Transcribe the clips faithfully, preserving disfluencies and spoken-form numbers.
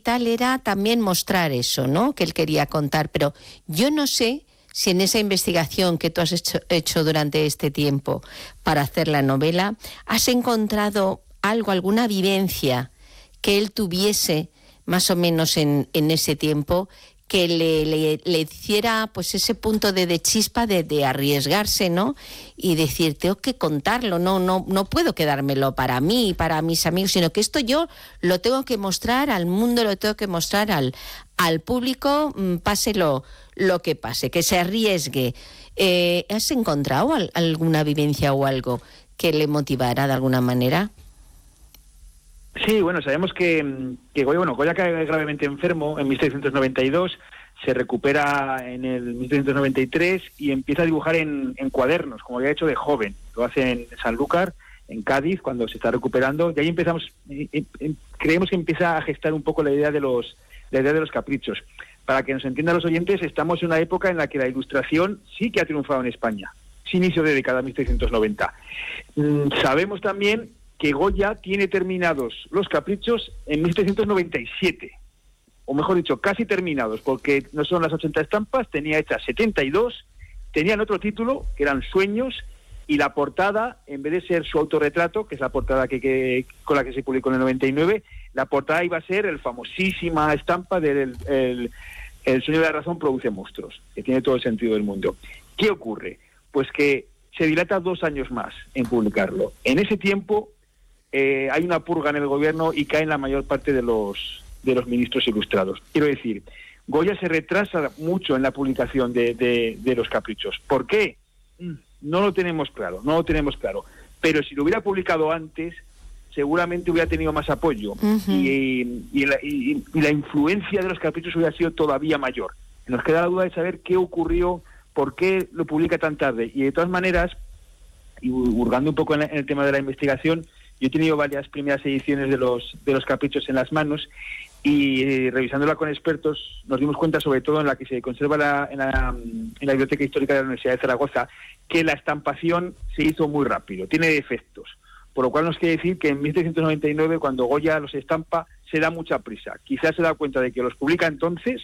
tal era también mostrar eso, ¿no?, que él quería contar. Pero yo no sé si en esa investigación que tú has hecho, hecho durante este tiempo para hacer la novela, has encontrado algo, alguna vivencia que él tuviese más o menos en, en ese tiempo, que le, le, le hiciera pues ese punto de, de chispa de, de arriesgarse, ¿no? Y decir, tengo que contarlo, no, no, no puedo quedármelo para mí, para mis amigos, sino que esto yo lo tengo que mostrar al mundo, lo tengo que mostrar al, al público, pase lo, lo que pase, que se arriesgue. Eh, ¿Has encontrado al, alguna vivencia o algo que le motivara de alguna manera? Sí, bueno, sabemos que, que Goya, bueno, Goya cae gravemente enfermo en mil seiscientos noventa y dos, se recupera en el mil seiscientos noventa y tres y empieza a dibujar en, en cuadernos, como había hecho de joven. Lo hace en Sanlúcar, en Cádiz, cuando se está recuperando, y ahí empezamos, eh, eh, creemos que empieza a gestar un poco la idea de los, la idea de los caprichos. Para que nos entiendan los oyentes, estamos en una época en la que la ilustración sí que ha triunfado en España, es inicio de década mil seiscientos noventa. Mm, sabemos también que Goya tiene terminados los caprichos en mil setecientos noventa y siete, o mejor dicho, casi terminados, porque no son las ochenta estampas, tenía hechas setenta y dos, tenían otro título, que eran Sueños, y la portada, en vez de ser su autorretrato, que es la portada que, que con la que se publicó en el noventa y nueve, la portada iba a ser el famosísima estampa del el, el sueño de la razón produce monstruos, que tiene todo el sentido del mundo. ¿Qué ocurre? Pues que se dilata dos años más en publicarlo. En ese tiempo Eh, hay una purga en el gobierno y caen la mayor parte de los de los ministros ilustrados. Quiero decir, Goya se retrasa mucho en la publicación de, de, de los caprichos. ¿Por qué? No lo tenemos claro, no lo tenemos claro. Pero si lo hubiera publicado antes, seguramente hubiera tenido más apoyo. Uh-huh. y, y, la, y, y la influencia de los caprichos hubiera sido todavía mayor. Nos queda la duda de saber qué ocurrió, por qué lo publica tan tarde. Y de todas maneras, y hurgando un poco en, la, en el tema de la investigación, yo he tenido varias primeras ediciones de los de los caprichos en las manos y eh, revisándola con expertos nos dimos cuenta, sobre todo en la que se conserva la, en, la, en la Biblioteca Histórica de la Universidad de Zaragoza, que la estampación se hizo muy rápido, tiene defectos. Por lo cual nos quiere decir que en mil setecientos noventa y nueve, cuando Goya los estampa, se da mucha prisa. Quizás se da cuenta de que los publica entonces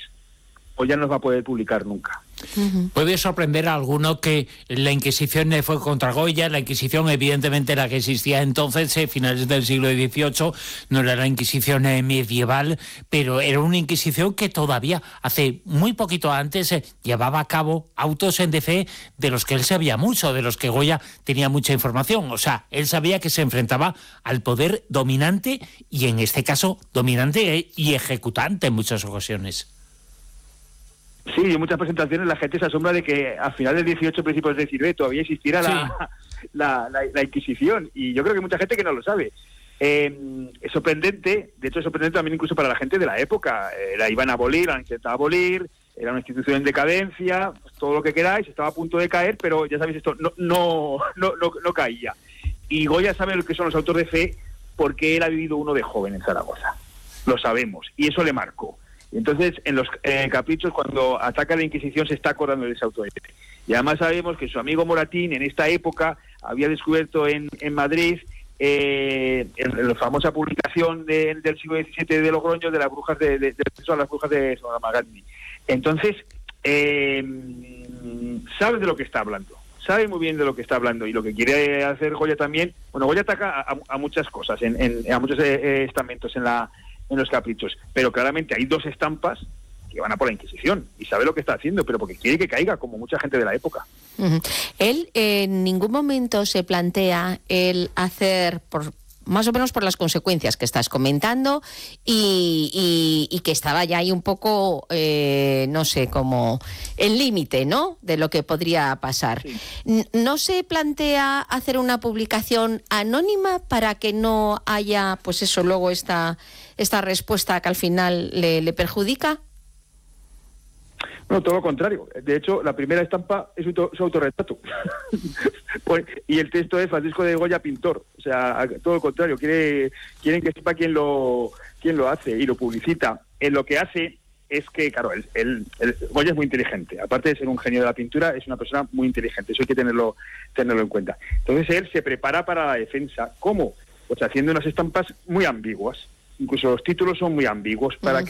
o ya no los va a poder publicar nunca. Uh-huh. Puede sorprender a alguno que la Inquisición fue contra Goya. La Inquisición, evidentemente, la que existía entonces, eh, finales del siglo dieciocho, no era la Inquisición eh, medieval, pero era una Inquisición que todavía, hace muy poquito antes, eh, llevaba a cabo autos en de fe de los que él sabía mucho, de los que Goya tenía mucha información. O sea, él sabía que se enfrentaba al poder dominante y, en este caso, dominante y ejecutante en muchas ocasiones. Sí, en muchas presentaciones la gente se asombra de que a finales del dieciocho, principios del diecinueve, todavía existiera sí. la, la, la, la Inquisición. Y yo creo que hay mucha gente que no lo sabe. Eh, es sorprendente, de hecho es sorprendente también incluso para la gente de la época. Eh, la iban a abolir, la han intentado abolir, era una institución en decadencia, pues, todo lo que queráis, estaba a punto de caer, pero ya sabéis, esto no, no, no, no, no caía. Y Goya sabe lo que son los autos de fe porque él ha vivido uno de joven en Zaragoza. Lo sabemos, y eso le marcó. Entonces, en los eh, caprichos, cuando ataca la Inquisición, se está acordando de ese auto de fe. Y además sabemos que su amigo Moratín, en esta época, había descubierto en, en Madrid eh, en, en la famosa publicación de, del siglo diecisiete de Logroño de las brujas de, de, de, de las brujas de Sogamagani. Entonces, eh, sabe de lo que está hablando. Sabe muy bien de lo que está hablando y lo que quiere hacer Goya también. Bueno, Goya ataca a, a muchas cosas, en, en, a muchos eh, estamentos en la en los caprichos, pero claramente hay dos estampas que van a por la Inquisición y sabe lo que está haciendo, pero porque quiere que caiga, como mucha gente de la época. Uh-huh. Él eh, en ningún momento se plantea el hacer, por más o menos por las consecuencias que estás comentando y, y, y que estaba ya ahí un poco, eh, no sé, como el límite, ¿no?, de lo que podría pasar. Sí. ¿No se plantea hacer una publicación anónima para que no haya, pues eso, luego esta, esta respuesta que al final le, le perjudica? No, todo lo contrario. De hecho, la primera estampa es su, su autorretrato. Pues, y el texto es Francisco de Goya, pintor. O sea, todo lo contrario. Quiere, quieren que sepa quién lo, quién lo hace y lo publicita. En lo que hace es que, claro, el, el, el, Goya es muy inteligente. Aparte de ser un genio de la pintura, es una persona muy inteligente. Eso hay que tenerlo, tenerlo en cuenta. Entonces él se prepara para la defensa. ¿Cómo? Pues haciendo unas estampas muy ambiguas. Incluso los títulos son muy ambiguos para que